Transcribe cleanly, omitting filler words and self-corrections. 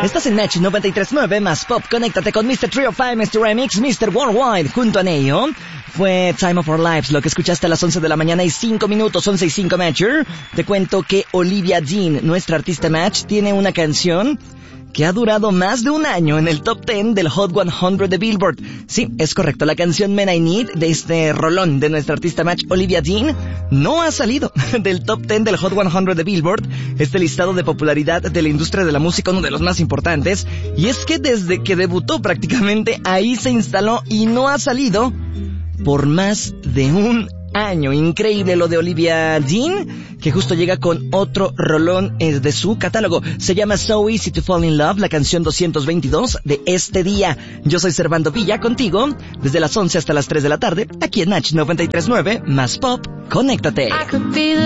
Estás en Match 93.9 más Pop. Conéctate con Mr. 305, Mr. Remix, Mr. Worldwide. Junto a Neo fue Time of Our Lives, lo que escuchaste a las 11 de la mañana y 5 minutos, 11 y 5 Matcher. Te cuento que Olivia Dean, nuestra artista Match, tiene una canción que ha durado más de un año en el top 10 del Hot 100 de Billboard. Sí, es correcto, la canción Men I Need de este rolón de nuestra artista Match, Olivia Dean, no ha salido del top 10 del Hot 100 de Billboard, este listado de popularidad de la industria de la música, uno de los más importantes, y es que desde que debutó prácticamente ahí se instaló y no ha salido por más de un año. Increíble lo de Olivia Dean, que justo llega con otro rolón de su catálogo. Se llama So Easy to Fall in Love, la canción 222 de este día. Yo soy Servando Villa, contigo desde las 11 hasta las 3 de la tarde, aquí en Match 93.9 más Pop. Conéctate.